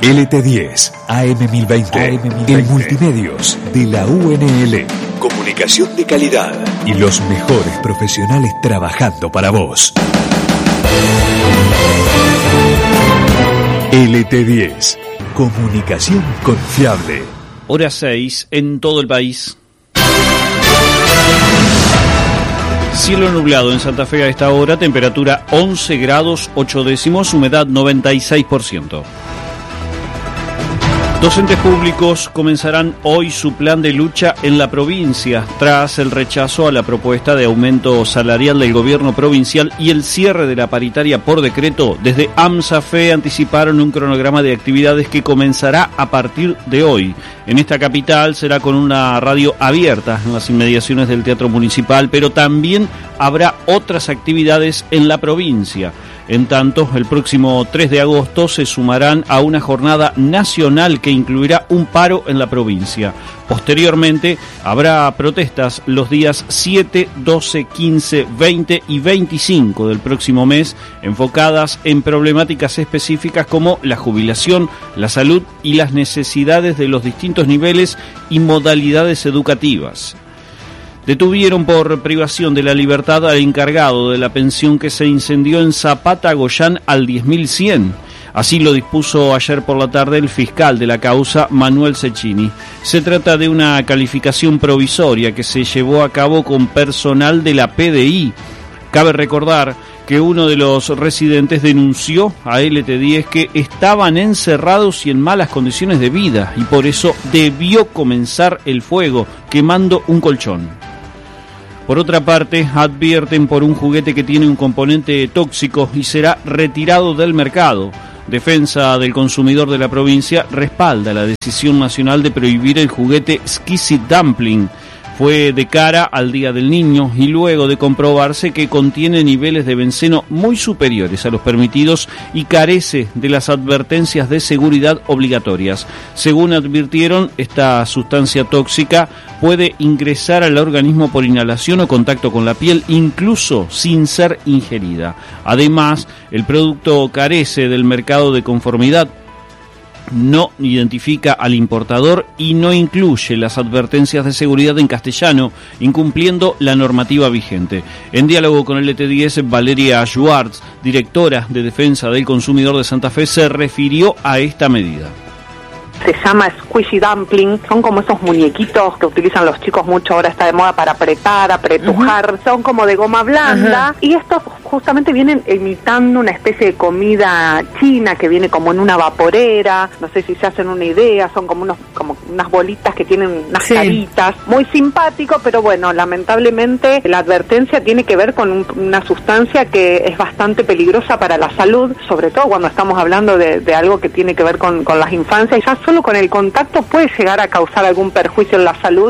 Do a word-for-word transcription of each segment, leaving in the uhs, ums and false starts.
L T diez, A M mil veinte, A M mil veinte, el Multimedios de la U N L. Comunicación de calidad y los mejores profesionales trabajando para vos. L T diez, comunicación confiable. Hora seis en todo el país. Cielo nublado en Santa Fe a esta hora, temperatura once grados ocho décimos, humedad noventa y seis por ciento. Docentes públicos comenzarán hoy su plan de lucha en la provincia tras el rechazo a la propuesta de aumento salarial del gobierno provincial y el cierre de la paritaria por decreto. Desde AMSAFE anticiparon un cronograma de actividades que comenzará a partir de hoy. En esta capital será con una radio abierta en las inmediaciones del Teatro Municipal, pero también habrá otras actividades en la provincia. En tanto, el próximo tres de agosto se sumarán a una jornada nacional que incluirá un paro en la provincia. Posteriormente, habrá protestas los días siete, doce, quince, veinte y veinticinco del próximo mes, enfocadas en problemáticas específicas como la jubilación, la salud y las necesidades de los distintos niveles y modalidades educativas. Detuvieron por privación de la libertad al encargado de la pensión que se incendió en Zapata, Goyán, al diez mil cien. Así lo dispuso ayer por la tarde el fiscal de la causa, Manuel Cecchini. Se trata de una calificación provisoria que se llevó a cabo con personal de la P D I. Cabe recordar que uno de los residentes denunció a L T diez que estaban encerrados y en malas condiciones de vida y por eso debió comenzar el fuego, quemando un colchón. Por otra parte, advierten por un juguete que tiene un componente tóxico y será retirado del mercado. Defensa del Consumidor de la provincia respalda la decisión nacional de prohibir el juguete Squishy Dumpling. Fue de cara al Día del Niño y luego de comprobarse que contiene niveles de benceno muy superiores a los permitidos y carece de las advertencias de seguridad obligatorias. Según advirtieron, esta sustancia tóxica puede ingresar al organismo por inhalación o contacto con la piel, incluso sin ser ingerida. Además, el producto carece del mercado de conformidad, no identifica al importador y no incluye las advertencias de seguridad en castellano, incumpliendo la normativa vigente. En diálogo con el L T diez, Valeria Schwartz, directora de Defensa del Consumidor de Santa Fe, se refirió a esta medida. Se llama Squishy Dumpling, son como esos muñequitos que utilizan los chicos mucho, ahora está de moda para apretar, apretujar, uh-huh. Son como de goma blanda, uh-huh. Y estos justamente vienen imitando una especie de comida china que viene como en una vaporera, no sé si se hacen una idea, son como unos como unas bolitas que tienen unas sí. caritas, muy simpático, pero bueno, lamentablemente la advertencia tiene que ver con un, una sustancia que es bastante peligrosa para la salud, sobre todo cuando estamos hablando de, de algo que tiene que ver con, con las infancias, y ya solo con el contacto puede llegar a causar algún perjuicio en la salud.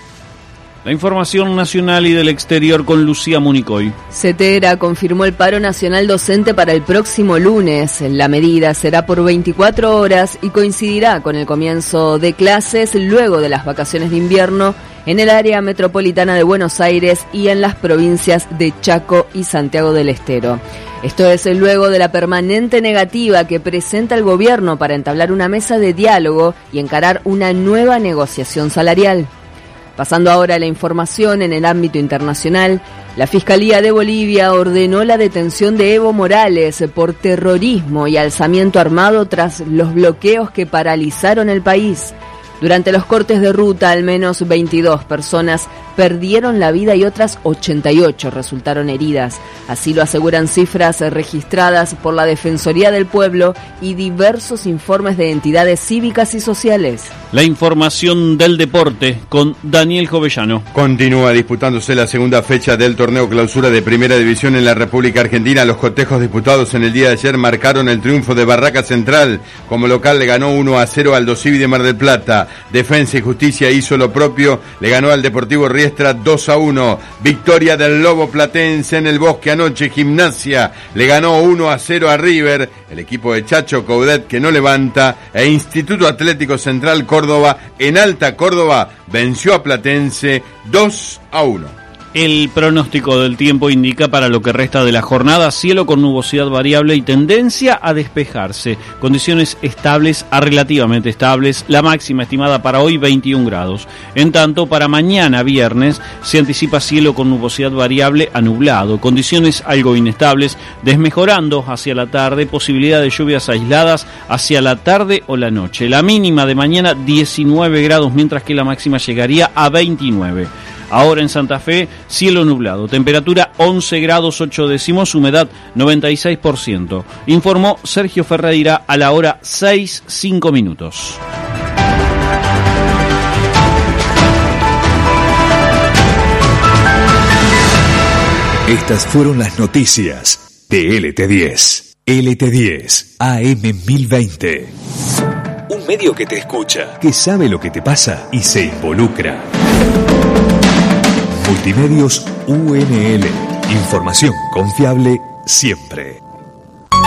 La información nacional y del exterior con Lucía Municoy. CETERA confirmó el paro nacional docente para el próximo lunes. La medida será por veinticuatro horas y coincidirá con el comienzo de clases luego de las vacaciones de invierno en el área metropolitana de Buenos Aires y en las provincias de Chaco y Santiago del Estero. Esto es luego de la permanente negativa que presenta el gobierno para entablar una mesa de diálogo y encarar una nueva negociación salarial. Pasando ahora a la información en el ámbito internacional, la Fiscalía de Bolivia ordenó la detención de Evo Morales por terrorismo y alzamiento armado tras los bloqueos que paralizaron el país. Durante los cortes de ruta, al menos veintidós personas perdieron la vida y otras ochenta y ocho resultaron heridas. Así lo aseguran cifras registradas por la Defensoría del Pueblo y diversos informes de entidades cívicas y sociales. La información del deporte con Daniel Jovellano. Continúa disputándose la segunda fecha del torneo clausura de Primera División en la República Argentina. Los cotejos disputados en el día de ayer marcaron el triunfo de Barraca Central. Como local le ganó uno a cero al Dosivi de Mar del Plata. Defensa y Justicia hizo lo propio, le ganó al Deportivo Riestra dos a uno. Victoria del Lobo Platense en el Bosque anoche. Gimnasia le ganó uno a cero a River. El equipo de Chacho Coudet, que no levanta, e Instituto Atlético Central Córdoba en Alta Córdoba venció a Platense dos a uno. El pronóstico del tiempo indica para lo que resta de la jornada cielo con nubosidad variable y tendencia a despejarse. Condiciones estables a relativamente estables. La máxima estimada para hoy veintiún grados. En tanto, para mañana viernes se anticipa cielo con nubosidad variable a nublado. Condiciones algo inestables, desmejorando hacia la tarde. Posibilidad de lluvias aisladas hacia la tarde o la noche. La mínima de mañana diecinueve grados, mientras que la máxima llegaría a veintinueve. Ahora en Santa Fe, cielo nublado, temperatura once grados ocho décimos, humedad noventa y seis por ciento. Informó Sergio Ferreira a la hora seis, cinco minutos. Estas fueron las noticias de L T diez. L T diez, A M mil veinte. Un medio que te escucha, que sabe lo que te pasa y se involucra. Multimedios U N L. Información confiable siempre.